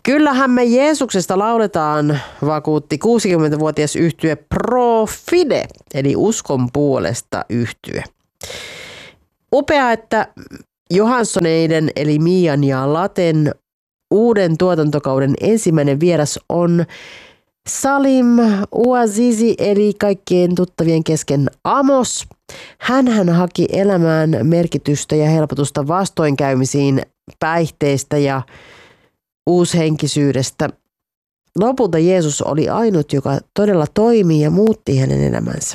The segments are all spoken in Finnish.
Kyllähän me Jeesuksesta lauletaan, vakuutti 60-vuotias yhtye Pro Fide, eli uskon puolesta yhtye. Upea, että Johanssoneiden eli Mian ja Laten uuden tuotantokauden ensimmäinen vieras on Salim Ouazizi eli kaikkien tuttavien kesken Amos. Hänhän haki elämään merkitystä ja helpotusta vastoinkäymisiin päihteistä ja uushenkisyydestä. Lopulta Jeesus oli ainut, joka todella toimi ja muutti hänen elämänsä.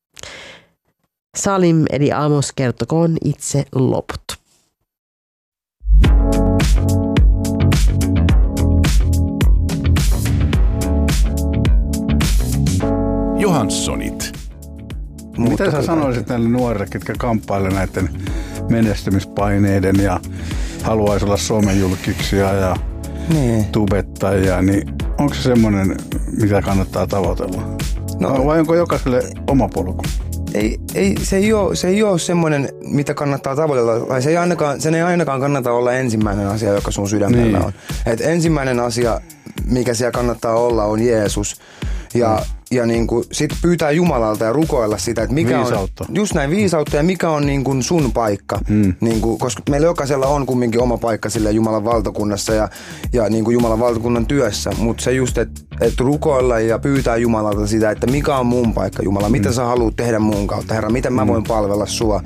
Salim eli Amos kertokoon itse loput. Johanssonit. Mitä sä sanoisit näille nuorille, ketkä kamppailevat näiden menestymispaineiden ja haluaisi olla somejulkiksia ja tubettajia, niin onko se semmoinen, mitä kannattaa tavoitella? No, vai onko jokaiselle oma polku? Se ei ole semmoinen, mitä kannattaa tavoitella. Tai sen ei ainakaan kannata olla ensimmäinen asia, joka sun sydämellä on. Et ensimmäinen asia, mikä siellä kannattaa olla, on Jeesus. Ja niin kuin sit pyytää Jumalalta ja rukoilla sitä, että mikä viisautta. On just näin viisautta ja mikä on niin kuin sun paikka. Niin kuin, koska meillä jokaisella on kumminkin oma paikka sille Jumalan valtakunnassa ja niin kuin Jumalan valtakunnan työssä. Mutta se just, että rukoilla ja pyytää Jumalalta sitä, että mikä on mun paikka Jumala, mitä sä haluat tehdä mun kautta, Herra, miten mä voin palvella sua.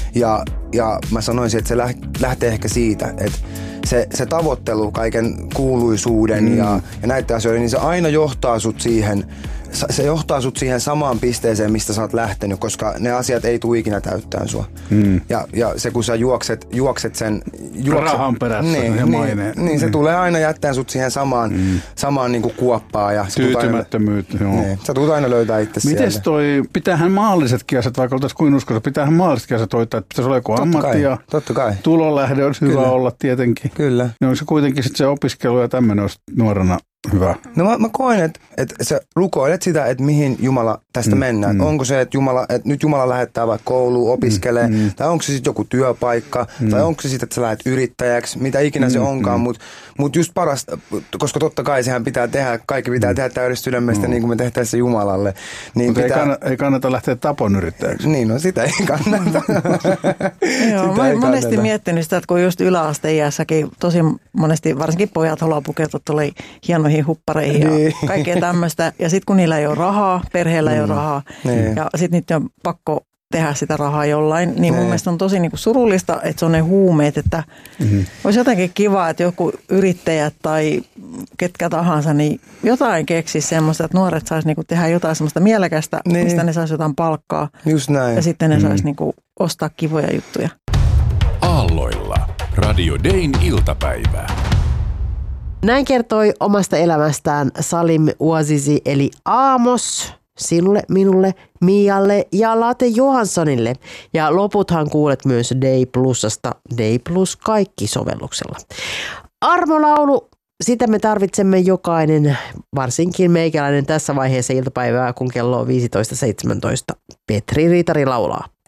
Ja mä sanoisin, että se lähtee ehkä siitä, että se tavoittelu kaiken kuuluisuuden ja näiden asioiden, niin se aina johtaa sut siihen. Se johtaa sut siihen samaan pisteeseen, mistä sä oot lähtenyt, koska ne asiat ei tule ikinä täyttään sua. Ja se, kun sä juokset sen rahan perässä ja maineen. Niin, se tulee aina jättämään sut siihen samaan niin kuin kuoppaan. Ja tyytymättömyyttä. Sä tulet aina löytää itse sieltä. Mites pitäähän maallisetkin asiat, vaikka oltaisiin kuin uskossa, pitäähän maallisetkin asiat hoitaa, että pitäisi olla joku ammatti ja tulonlähde olisi hyvä olla tietenkin. Kyllä. Niin onko se kuitenkin sit se opiskelu ja tämmöinen olisi nuorena hyvä? No mä koen, että sä rukoilet sitä, että mihin Jumala tästä mennään. Onko se, että nyt Jumala lähettää vaikka kouluun, opiskelee, tai onko se sitten joku työpaikka, tai onko se sitten, että sä lähdet yrittäjäksi, mitä ikinä se onkaan, mutta just parasta, koska totta kai sehän pitää tehdä, kaikki pitää tehdä täydestä sydämestä, niin kuin me tehtäisiin se Jumalalle. Niin ei kannata lähteä tapon yrittäjäksi. Niin, no sitä ei kannata. Joo, mä oon monesti miettinyt sitä, että kun just yläasteiässäkin tosi monesti, varsinkin pojat haluaa pukeutua tuolle hienoihin huppareihin ja kaikkea tämmöistä. Ja sitten kun niillä ei ole rahaa, perheellä ei ole rahaa ja sitten niitä on pakko tehdä sitä rahaa jollain, niin mun mielestä on tosi niinku surullista, että se on ne huumeet, että olisi jotenkin kiva, että joku yrittäjät tai ketkä tahansa, niin jotain keksisi semmoista, että nuoret sais niinku tehdä jotain semmoista mielekästä, mistä ne sais jotain palkkaa. Just näin. Ja sitten ne sais niinku ostaa kivoja juttuja. Aalloilla. Radio Dayn iltapäivää. Näin kertoi omasta elämästään Salim Ouazizi eli Amos sinulle, minulle, Mialle ja Late Johanssonille. Ja loputhan kuulet myös Day Plusasta, Day Plus kaikki sovelluksella. Armolaulu, sitä me tarvitsemme jokainen, varsinkin meikäläinen tässä vaiheessa iltapäivää, kun kello on 15.17. Petri Riitari laulaa.